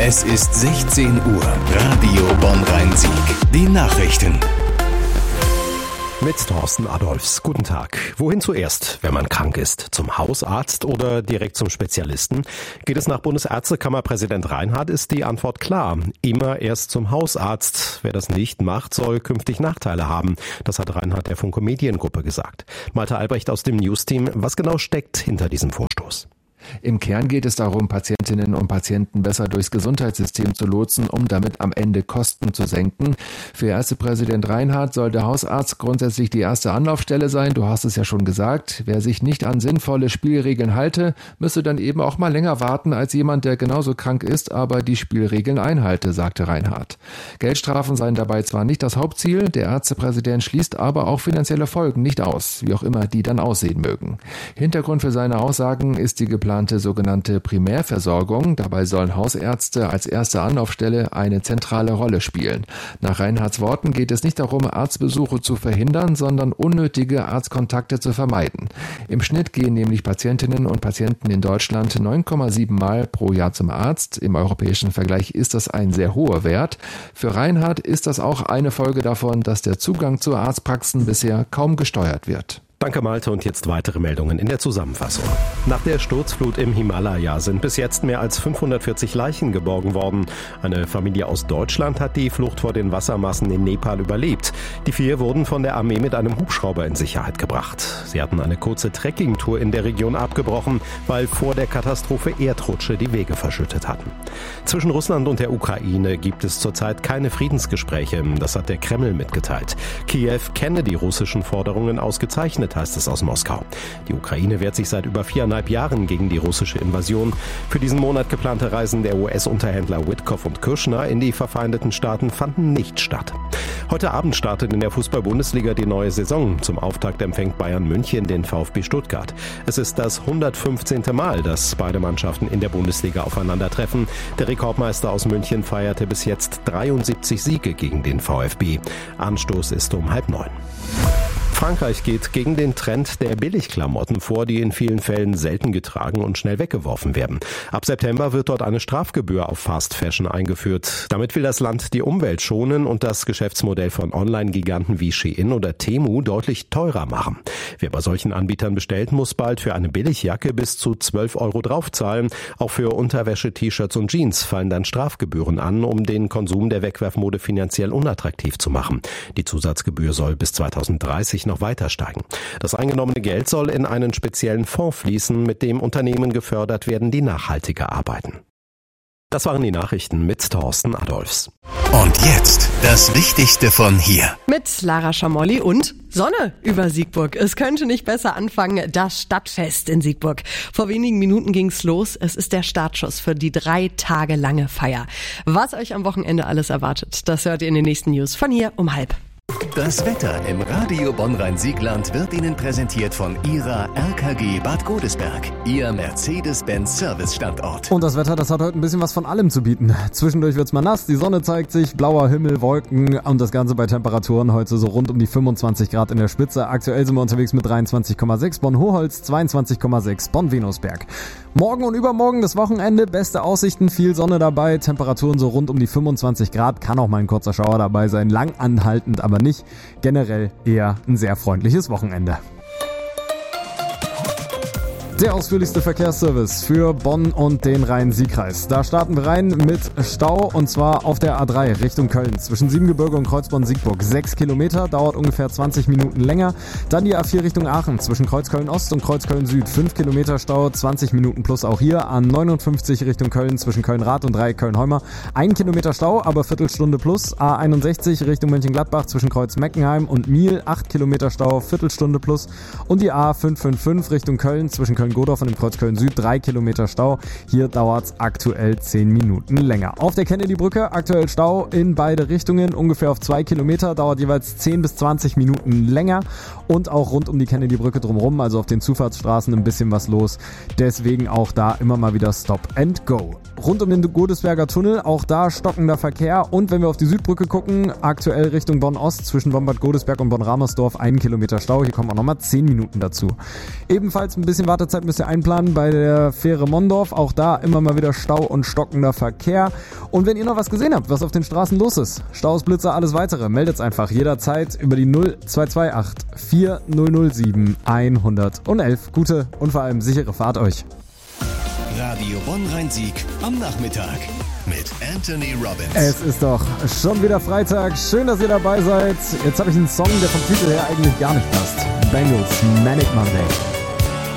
Es ist 16 Uhr. Radio Bonn-Rhein-Sieg. Die Nachrichten. Mit Thorsten Adolfs. Guten Tag. Wohin zuerst, wenn man krank ist? Zum Hausarzt oder direkt zum Spezialisten? Geht es nach Bundesärztekammerpräsident Reinhardt, ist die Antwort klar. Immer erst zum Hausarzt. Wer das nicht macht, soll künftig Nachteile haben. Das hat Reinhardt der Funke Mediengruppe gesagt. Malte Albrecht aus dem News-Team. Was genau steckt hinter diesem Vorstoß? Im Kern geht es darum, Patientinnen und Patienten besser durchs Gesundheitssystem zu lotsen, um damit am Ende Kosten zu senken. Für Ärztepräsident Reinhardt soll der Hausarzt grundsätzlich die erste Anlaufstelle sein. Du hast es ja schon gesagt. Wer sich nicht an sinnvolle Spielregeln halte, müsse dann eben auch mal länger warten als jemand, der genauso krank ist, aber die Spielregeln einhalte, sagte Reinhardt. Geldstrafen seien dabei zwar nicht das Hauptziel, der Ärztepräsident schließt aber auch finanzielle Folgen nicht aus, wie auch immer die dann aussehen mögen. Hintergrund für seine Aussagen ist die geplante sogenannte Primärversorgung. Dabei sollen Hausärzte als erste Anlaufstelle eine zentrale Rolle spielen. Nach Reinhardts Worten geht es nicht darum, Arztbesuche zu verhindern, sondern unnötige Arztkontakte zu vermeiden. Im Schnitt gehen nämlich Patientinnen und Patienten in Deutschland 9,7 Mal pro Jahr zum Arzt. Im europäischen Vergleich ist das ein sehr hoher Wert. Für Reinhardt ist das auch eine Folge davon, dass der Zugang zu Arztpraxen bisher kaum gesteuert wird. Danke Malte und jetzt weitere Meldungen in der Zusammenfassung. Nach der Sturzflut im Himalaya sind bis jetzt mehr als 540 Leichen geborgen worden. Eine Familie aus Deutschland hat die Flucht vor den Wassermassen in Nepal überlebt. Die 4 wurden von der Armee mit einem Hubschrauber in Sicherheit gebracht. Sie hatten eine kurze Trekkingtour in der Region abgebrochen, weil vor der Katastrophe Erdrutsche die Wege verschüttet hatten. Zwischen Russland und der Ukraine gibt es zurzeit keine Friedensgespräche. Das hat der Kreml mitgeteilt. Kiew kenne die russischen Forderungen ausgezeichnet, heißt es aus Moskau. Die Ukraine wehrt sich seit über 4,5 Jahren gegen die russische Invasion. Für diesen Monat geplante Reisen der US-Unterhändler Witkoff und Kürschner in die verfeindeten Staaten fanden nicht statt. Heute Abend startet in der Fußball-Bundesliga die neue Saison. Zum Auftakt empfängt Bayern München den VfB Stuttgart. Es ist das 115. Mal, dass beide Mannschaften in der Bundesliga aufeinandertreffen. Der Rekordmeister aus München feierte bis jetzt 73 Siege gegen den VfB. Anstoß ist um 8:30. Frankreich geht gegen den Trend der Billigklamotten vor, die in vielen Fällen selten getragen und schnell weggeworfen werden. Ab September wird dort eine Strafgebühr auf Fast Fashion eingeführt. Damit will das Land die Umwelt schonen und das Geschäftsmodell von Online-Giganten wie Shein oder Temu deutlich teurer machen. Wer bei solchen Anbietern bestellt, muss bald für eine Billigjacke bis zu 12 € draufzahlen. Auch für Unterwäsche, T-Shirts und Jeans fallen dann Strafgebühren an, um den Konsum der Wegwerfmode finanziell unattraktiv zu machen. Die Zusatzgebühr soll bis 2030 noch weiter steigen. Das eingenommene Geld soll in einen speziellen Fonds fließen, mit dem Unternehmen gefördert werden, die nachhaltiger arbeiten. Das waren die Nachrichten mit Thorsten Adolfs. Und jetzt das Wichtigste von hier. Mit Lara Schamolli und Sonne über Siegburg. Es könnte nicht besser anfangen, das Stadtfest in Siegburg. Vor wenigen Minuten ging's los. Es ist der Startschuss für die 3 Tage lange Feier. Was euch am Wochenende alles erwartet, das hört ihr in den nächsten News von hier um 12:30. Das Wetter im Radio Bonn-Rhein-Siegland wird Ihnen präsentiert von Ihrer RKG Bad Godesberg, Ihr Mercedes-Benz-Service-Standort. Und das Wetter, das hat heute ein bisschen was von allem zu bieten. Zwischendurch wird's mal nass, die Sonne zeigt sich, blauer Himmel, Wolken und das Ganze bei Temperaturen heute so rund um die 25 Grad in der Spitze. Aktuell sind wir unterwegs mit 23,6 Bonn-Hoholz, 22,6 Bonn-Venusberg. Morgen und übermorgen das Wochenende, beste Aussichten, viel Sonne dabei, Temperaturen so rund um die 25 Grad, kann auch mal ein kurzer Schauer dabei sein, lang anhaltend, aber nicht. Generell eher ein sehr freundliches Wochenende. Der ausführlichste Verkehrsservice für Bonn und den Rhein-Sieg-Kreis. Da starten wir rein mit Stau und zwar auf der A3 Richtung Köln. Zwischen Siebengebirge und Kreuzborn-Siegburg 6 Kilometer, dauert ungefähr 20 Minuten länger. Dann die A4 Richtung Aachen zwischen Kreuzköln-Ost und Kreuzköln-Süd. 5 Kilometer Stau, 20 Minuten plus auch hier. A59 Richtung Köln zwischen Köln-Rath und Dreieck Köln-Heumer. 1 Kilometer Stau, aber Viertelstunde plus. A61 Richtung Mönchengladbach zwischen Kreuz-Meckenheim und Miel. 8 Kilometer Stau, Viertelstunde plus. Und die A555 Richtung Köln zwischen Köln-Godorf und dem Kreuz Köln-Süd, 3 Kilometer Stau. Hier dauert es aktuell 10 Minuten länger. Auf der Kennedy-Brücke aktuell Stau in beide Richtungen, ungefähr auf 2 Kilometer, dauert jeweils 10 bis 20 Minuten länger. Und auch rund um die Kennedy-Brücke drumherum, also auf den Zufahrtsstraßen ein bisschen was los. Deswegen auch da immer mal wieder Stop and Go. Rund um den Godesberger Tunnel, auch da stockender Verkehr. Und wenn wir auf die Südbrücke gucken, aktuell Richtung Bonn-Ost zwischen Bonn-Bad Godesberg und Bonn-Ramersdorf 1 Kilometer Stau. Hier kommen auch nochmal 10 Minuten dazu. Ebenfalls ein bisschen Wartezeit Fahrzeit müsst ihr einplanen bei der Fähre Mondorf. Auch da immer mal wieder Stau und stockender Verkehr. Und wenn ihr noch was gesehen habt, was auf den Straßen los ist, Staus, Blitzer, alles weitere, meldet's einfach jederzeit über die 0228 4007 111. Gute und vor allem sichere Fahrt euch. Radio Bonn-Rhein-Sieg am Nachmittag mit Anthony Robbins. Es ist doch schon wieder Freitag. Schön, dass ihr dabei seid. Jetzt habe ich einen Song, der vom Titel her eigentlich gar nicht passt. Bengals, Manic Monday.